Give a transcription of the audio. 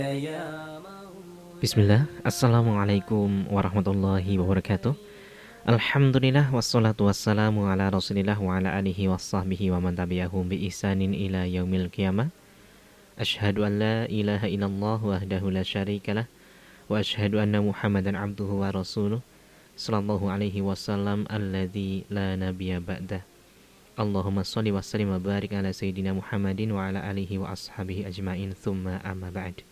Bismillah, Assalamualaikum warahmatullahi wabarakatuh. Alhamdulillah wassalatu wassalamu ala rasulillah wa ala alihi wassahbihi wa man tabi'ahum bi ihsanin ila yaumil qiyamah. Ashhadu an la ilaha illallah wahdahu la syarikalah wa ashhadu anna muhammadan abduhu wa rasuluh sallallahu alaihi wasallam alladzi la nabiyya ba'dah. Allahumma sholli wa sallim wa barik ala sayyidina Muhammadin wa ala alihi wa ashabihi ajmain thumma amma ba'd.